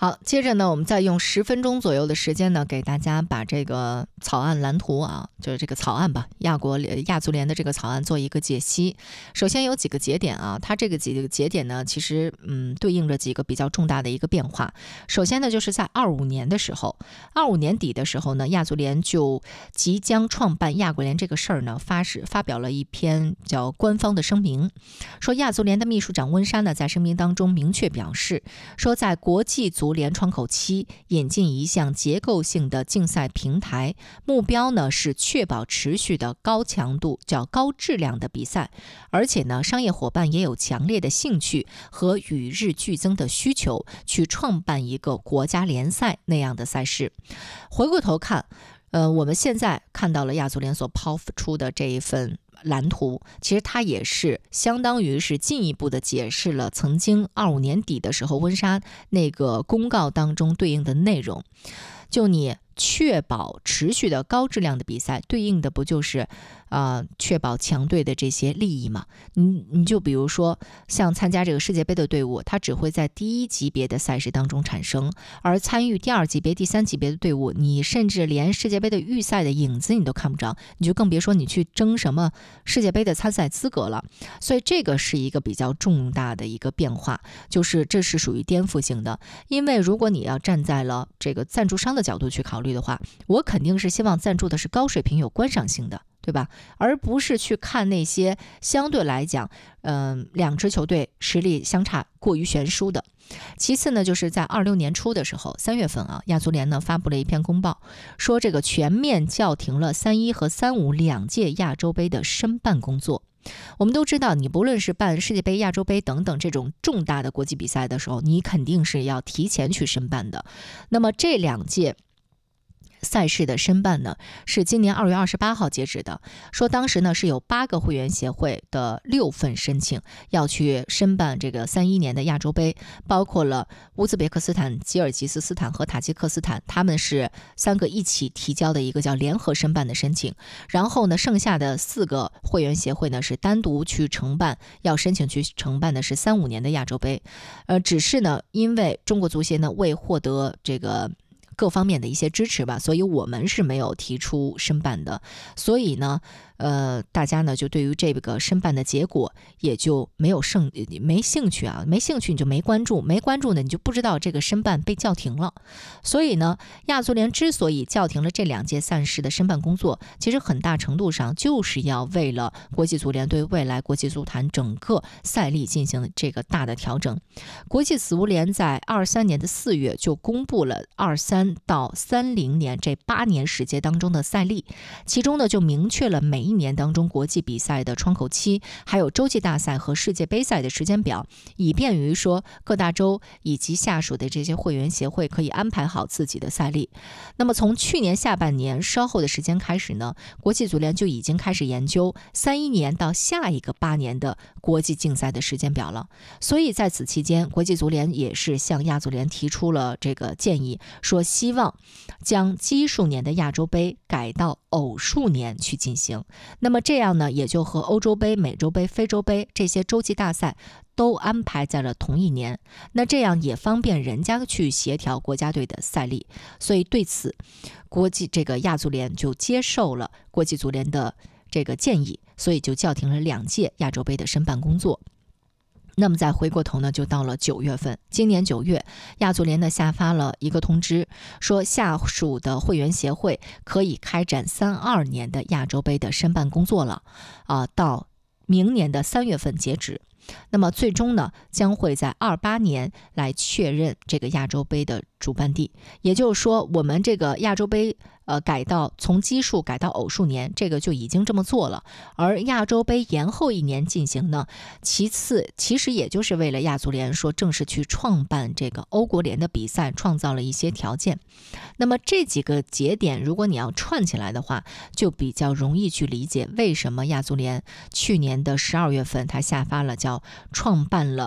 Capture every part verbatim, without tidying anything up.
好，接着呢，我们再用十分钟左右的时间呢，给大家把这个草案蓝图啊，就是这个草案吧，亚国亚足联的这个草案做一个解析。首先有几个节点啊，它这个几个节点呢，其实嗯对应着几个比较重大的一个变化。首先呢，就是在二五年的时候，二五年底的时候呢，亚足联就即将创办亚国联这个事儿呢，发是发表了一篇叫官方的声明，说亚足联的秘书长温莎呢，在声明当中明确表示，说在国际足联窗口期引进一项结构性的竞赛平台，目标呢是确保持续的高强度、较高质量的比赛，而且呢，商业伙伴也有强烈的兴趣和与日俱增的需求，去创办一个国家联赛那样的赛事。回过头看，呃，我们现在看到了亚足联所抛出的这一份蓝图，其实它也是相当于是进一步的解释了曾经二五年底的时候温莎那个公告当中对应的内容。就你确保持续的高质量的比赛，对应的不就是啊、呃、确保强队的这些利益嘛？你你就比如说像参加这个世界杯的队伍，它只会在第一级别的赛事当中产生，而参与第二级别、第三级别的队伍，你甚至连世界杯的预赛的影子你都看不着，你就更别说你去争什么世界杯的参赛资格了。所以这个是一个比较重大的一个变化，就是这是属于颠覆性的。因为如果你要站在了这个赞助商的角度去考虑的话，我肯定是希望赞助的是高水平有观赏性的，对吧？而不是去看那些相对来讲嗯、呃，两支球队实力相差过于悬殊的。其次呢，就是在二六年初的时候，三月份啊，亚足联呢发布了一篇公报，说这个全面叫停了三一和三五两届亚洲杯的申办工作。我们都知道，你不论是办世界杯、亚洲杯等等这种重大的国际比赛的时候，你肯定是要提前去申办的。那么这两届赛事的申办呢，是今年二月二十八号截止的。说当时呢是有八个会员协会的六份申请要去申办这个三一年的亚洲杯，包括了乌兹别克斯坦、吉尔吉斯斯坦和塔吉克斯坦，他们是三个一起提交的一个叫联合申办的申请。然后呢，剩下的四个会员协会呢是单独去承办，要申请去承办的是三五年的亚洲杯。呃，只是呢，因为中国足协呢未获得这个各方面的一些支持吧，所以我们是没有提出申办的。所以呢，呃，大家呢就对于这个申办的结果也就没有胜没兴趣啊，没兴趣你就没关注，没关注呢你就不知道这个申办被叫停了。所以呢，亚足联之所以叫停了这两届赛事的申办工作，其实很大程度上就是要为了国际足联对未来国际足坛整个赛例进行这个大的调整。国际足联在二三年的四月就公布了二三到三零年这八年时间当中的赛例，其中呢就明确了每一年当中国际比赛的窗口期，还有洲际大赛和世界杯赛的时间表，以便于说各大洲以及下属的这些会员协会可以安排好自己的赛例。那么从去年下半年稍后的时间开始呢，国际足联就已经开始研究三一年到下一个八年的国际竞赛的时间表了。所以在此期间，国际足联也是向亚足联提出了这个建议，说希望将奇数年的亚洲杯改到偶数年去进行。那么这样呢，也就和欧洲杯、美洲杯、非洲杯这些洲际大赛都安排在了同一年，那这样也方便人家去协调国家队的赛例。所以对此，国际这个亚足联就接受了国际足联的这个建议，所以就叫停了两届亚洲杯的申办工作。那么再回过头呢，就到了九月份，今年九月，亚足联呢下发了一个通知，说下属的会员协会可以开展三二年的亚洲杯的申办工作了，啊，到明年的三月份截止。那么最终呢，将会在二八年来确认这个亚洲杯的主办地。也就是说，我们这个亚洲杯呃改到从奇数改到偶数年，这个就已经这么做了。而亚洲杯延后一年进行呢，其次其实也就是为了亚足联说正式去创办这个欧国联的比赛创造了一些条件。那么这几个节点，如果你要串起来的话，就比较容易去理解为什么亚足联去年的十二月份它下发了叫创办了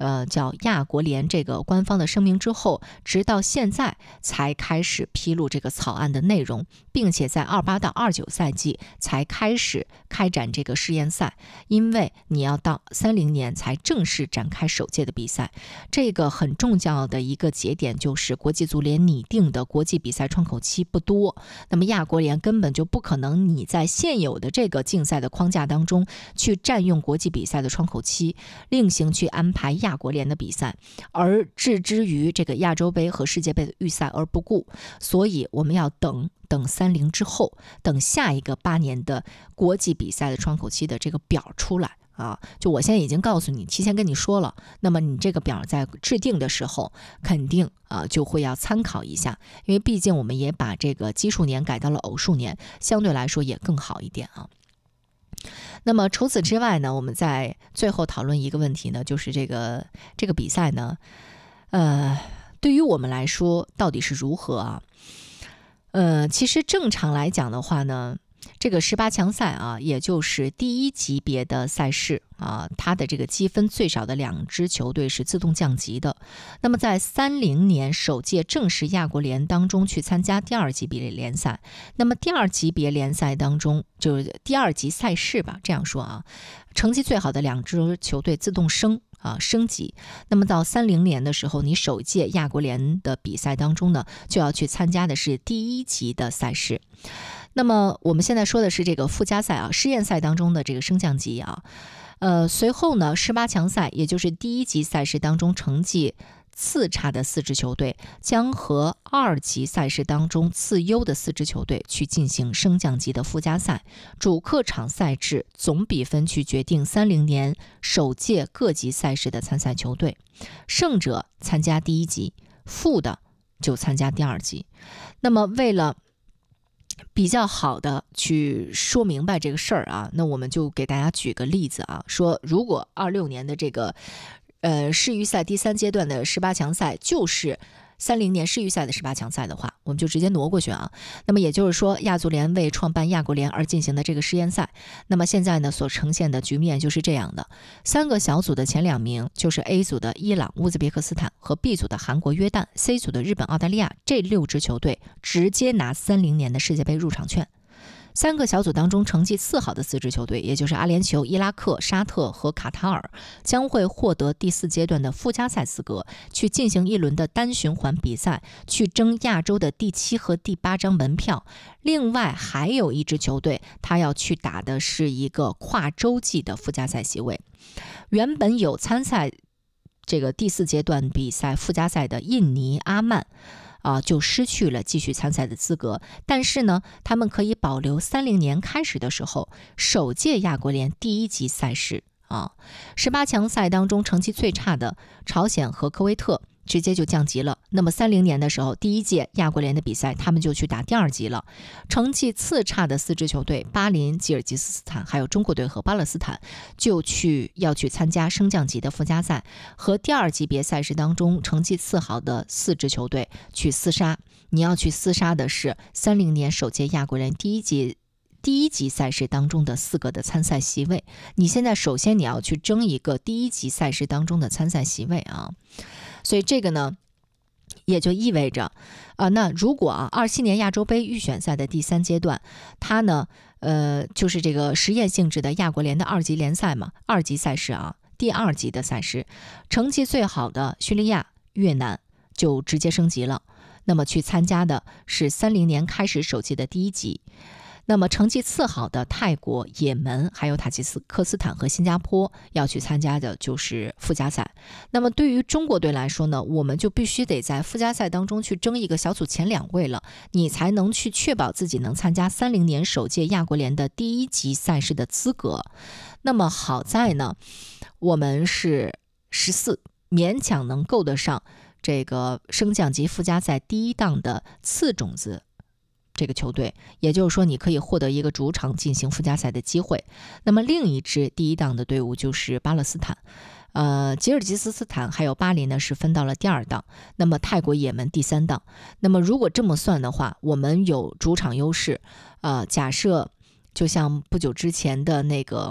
呃叫亚国联这个官方的声明之后，直到现在才开始披露这个草案的内容，并且在二八到二九赛季才开始开展这个试验赛，因为你要到三零年才正式展开首届的比赛。这个很重要的一个节点就是国际足联拟定的国际比赛窗口期不多，那么亚国联根本就不可能你在现有的这个竞赛的框架当中去占用国际比赛的窗口期，另行去安排亚国联的比赛，而置之于这个亚洲杯和世界杯的预赛而不顾。所以我们要等等三零之后，等下一个八年的国际比赛的窗口期的这个表出来啊，就我现在已经告诉你，提前跟你说了，那么你这个表在制定的时候肯定啊就会要参考一下，因为毕竟我们也把这个奇数年改到了偶数年，相对来说也更好一点啊。那么除此之外呢，我们在最后讨论一个问题呢，就是这个这个比赛呢，呃，对于我们来说到底是如何啊？呃，其实正常来讲的话呢，这个十八强赛啊，也就是第一级别的赛事啊，它的这个积分最少的两支球队是自动降级的。那么在三零年首届正式亚国联当中去参加第二级别联赛，那么第二级别联赛当中，就是第二级赛事吧，这样说啊，成绩最好的两支球队自动升啊升级。那么到三零年的时候，你首届亚国联的比赛当中呢，就要去参加的是第一级的赛事。那么我们现在说的是这个附加赛啊，试验赛当中的这个升降级啊，呃，随后呢，十八强赛，也就是第一级赛事当中成绩次差的四支球队，将和二级赛事当中次优的四支球队去进行升降级的附加赛，主客场赛制总比分去决定三零年首届各级赛事的参赛球队，胜者参加第一级，负的就参加第二级。那么为了比较好的去说明白这个事儿啊，那我们就给大家举个例子啊，说如果二六年的这个呃世预赛第三阶段的十八强赛就是三零年世预赛的十八强赛的话，我们就直接挪过去啊。那么也就是说，亚足联为创办亚国联而进行的这个试验赛，那么现在呢所呈现的局面就是这样的：三个小组的前两名就是 A 组的伊朗、乌兹别克斯坦和 B 组的韩国、约旦 ，C 组的日本、澳大利亚，这六支球队直接拿三零年的世界杯入场券。三个小组当中成绩次好的四支球队，也就是阿联酋、伊拉克、沙特和卡塔尔，将会获得第四阶段的附加赛资格，去进行一轮的单循环比赛，去争亚洲的第七和第八张门票。另外还有一支球队，他要去打的是一个跨洲际的附加赛席位。原本有参赛这个第四阶段比赛附加赛的印尼、阿曼啊，就失去了继续参赛的资格，但是呢，他们可以保留三零年开始的时候首届亚国联第一级赛事啊。十八强赛当中成绩最差的朝鲜和科威特直接就降级了。那么三零年的时候，第一届亚国联的比赛，他们就去打第二级了。成绩次差的四支球队，巴林、吉尔吉斯斯坦还有中国队和巴勒斯坦，就去要去参加升降级的附加赛，和第二级别赛事当中成绩次好的四支球队去厮杀。你要去厮杀的是三零年首届亚国联第一级。第一级赛事当中的四个的参赛席位，你现在首先你要去争一个第一级赛事当中的参赛席位啊，所以这个呢，也就意味着啊，那如果啊二七年亚洲杯预选赛的第三阶段，它呢，呃，就是这个实验性质的亚国联的二级联赛嘛，二级赛事啊，第二级的赛事，成绩最好的叙利亚、越南就直接升级了，那么去参加的是三零年开始首届的第一级。那么成绩次好的泰国、也门还有塔吉克斯坦和新加坡要去参加的就是附加赛。那么对于中国队来说呢，我们就必须得在附加赛当中去争一个小组前两位了，你才能去确保自己能参加三零年首届亚国联的第一级赛事的资格。那么好在呢，我们是十四，勉强能够得上这个升降级附加赛第一档的次种子这个球队，也就是说你可以获得一个主场进行附加赛的机会。那么另一支第一档的队伍就是巴勒斯坦，呃，吉尔吉斯斯坦还有巴林呢是分到了第二档，那么泰国、也门第三档。那么如果这么算的话，我们有主场优势。呃，假设就像不久之前的那个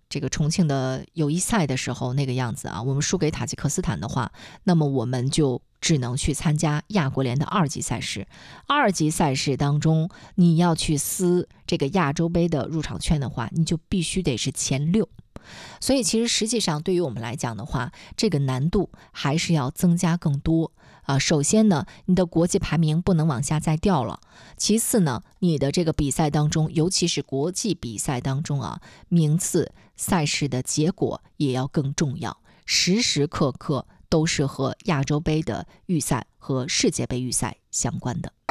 这个重庆的友谊赛的时候那个样子啊，我们输给塔吉克斯坦的话，那么我们就只能去参加亚国联的二级赛事。二级赛事当中，你要去撕这个亚洲杯的入场券的话，你就必须得是前六。所以其实实际上对于我们来讲的话，这个难度还是要增加更多啊。首先呢，你的国际排名不能往下再掉了。其次呢，你的这个比赛当中，尤其是国际比赛当中啊，名次、赛事的结果也要更重要，时时刻刻都是和亚洲杯的预赛和世界杯预赛相关的。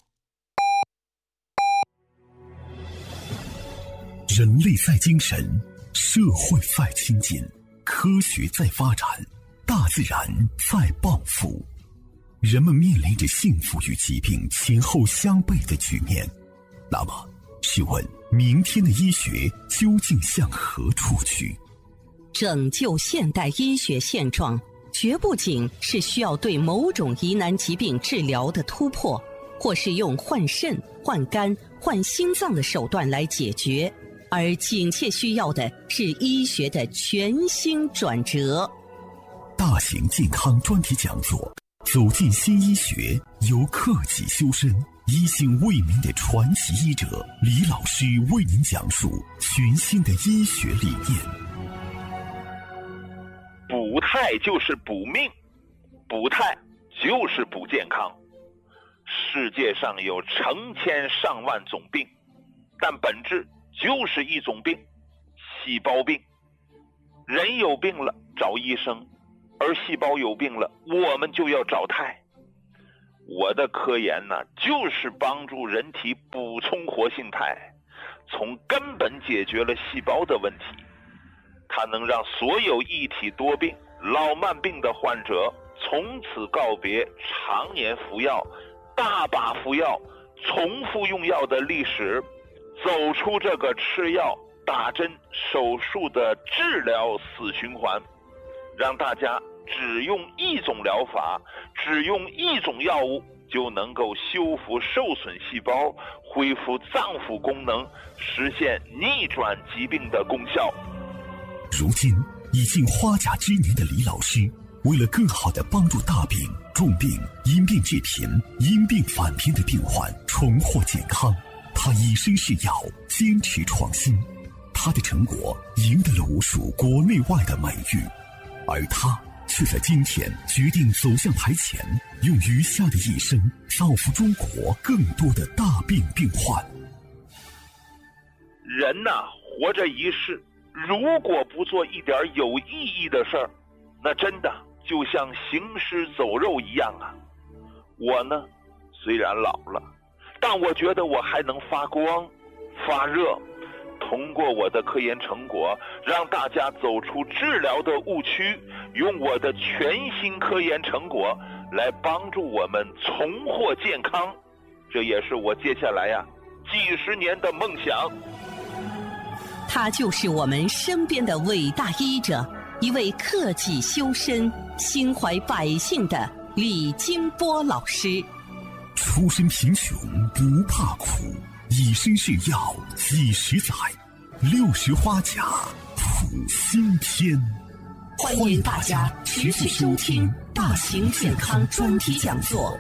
人类在精神，社会在亲近，科学在发展，大自然在报复。人们面临着幸福与疾病前后相悖的局面。那么，试问明天的医学究竟向何处去？ 拯救现代医学现状，绝不仅是需要对某种疑难疾病治疗的突破，或是用换肾、换肝、换心脏的手段来解决，而紧切需要的是医学的全新转折。 大型健康专题讲座，走进新医学，由克己修身、一心为民的传奇医者李老师为您讲述全新的医学理念。 补态就是补命，补态就是补健康。世界上有成千上万种病，但本质就是一种病，细胞病。人有病了找医生，而细胞有病了我们就要找态。我的科研呢，就是帮助人体补充活性肽，从根本解决了细胞的问题。它能让所有一体多病、老慢病的患者从此告别常年服药、大把服药、重复用药的历史，走出这个吃药、打针、手术的治疗死循环，让大家只用一种疗法，只用一种药物就能够修复受损细胞，恢复脏腑功能，实现逆转疾病的功效。 如今已近花甲之年的李老师，为了更好地帮助大病、重病、因病致贫、因病返贫的病患重获健康，他以身试药，坚持创新。他的成果赢得了无数国内外的美誉，而他却在今天决定走向台前，用余下的一生造福中国更多的大病病患。 人呐、啊，活着一世，如果不做一点有意义的事儿，那真的就像行尸走肉一样啊。我呢，虽然老了，但我觉得我还能发光发热，通过我的科研成果，让大家走出治疗的误区，用我的全新科研成果来帮助我们重获健康。这也是我接下来呀、啊、几十年的梦想。 他就是我们身边的伟大医者，一位克己修身、心怀百姓的李金波老师。 出身贫穷不怕苦，以身试药几十载，六十花甲谱新篇。 欢迎大家持续收听大型健康专题讲座。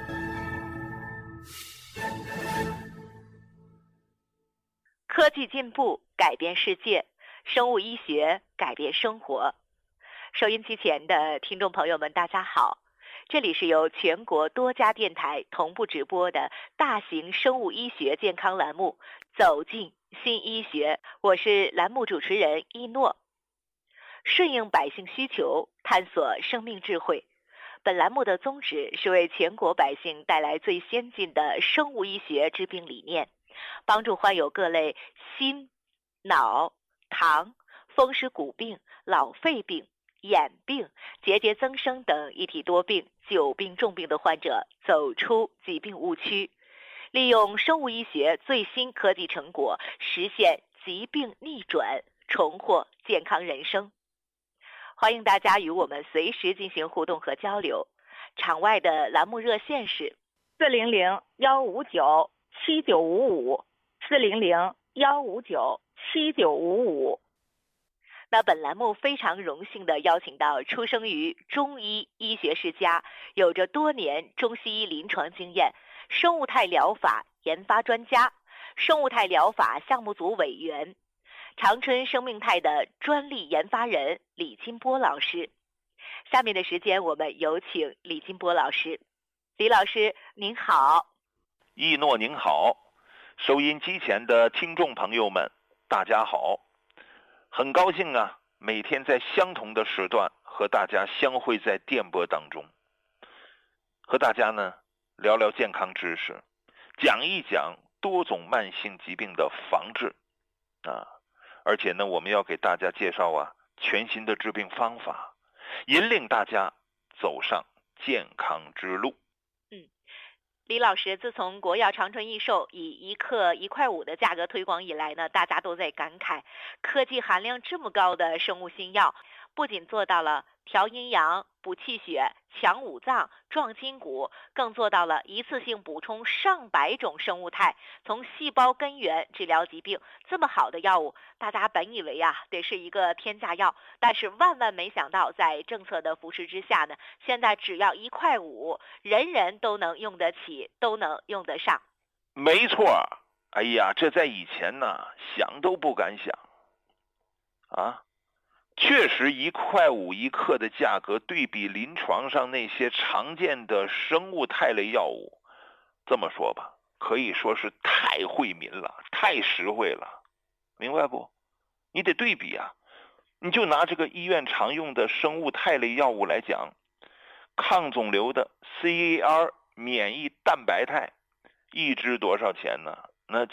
科技进步改变世界，生物医学改变生活。收音机前的听众朋友们，大家好，这里是由全国多家电台同步直播的大型生物医学健康栏目《走进新医学》，我是栏目主持人一诺。顺应百姓需求，探索生命智慧。本栏目的宗旨是为全国百姓带来最先进的生物医学治病理念，帮助患有各类心、脑、糖、风湿骨病、老肺病、眼病、结节增生等一体多病、久病重病的患者走出疾病误区，利用生物医学最新科技成果，实现疾病逆转，重获健康人生。欢迎大家与我们随时进行互动和交流。场外的栏目热线是四零零幺五九七九五五，四零零幺五九七九五五。 那本栏目非常荣幸地邀请到出生于中医医学世家，有着多年中西医临床经验，生物态疗法研发专家，生物态疗法项目组委员，长春生命态的专利研发人李金波老师。下面的时间，我们有请李金波老师。李老师您好。 易诺您好，收音机前的听众朋友们大家好，很高兴啊，每天在相同的时段和大家相会在电波当中，和大家呢聊聊健康知识，讲一讲多种慢性疾病的防治啊，而且呢我们要给大家介绍啊全新的治病方法，引领大家走上健康之路。 李老师，自从国药长春益寿以一克一块五的价格推广以来呢，大家都在感慨，科技含量这么高的生物新药，不仅做到了调阴阳、补气血、强五脏、壮筋骨，更做到了一次性补充上百种生物肽，从细胞根源治疗疾病。这么好的药物，大家本以为啊得是一个天价药，但是万万没想到，在政策的扶持之下呢，现在只要一块五，人人都能用得起，都能用得上。 没错，哎呀，这在以前呢想都不敢想啊。确实一块五一克的价格，对比临床上那些常见的生物肽类药物，这么说吧，可以说是太惠民了，太实惠了，明白不？你得对比啊，你就拿这个医院常用的生物肽类药物来讲，抗肿瘤的 C A R 免疫蛋白肽，一支多少钱呢？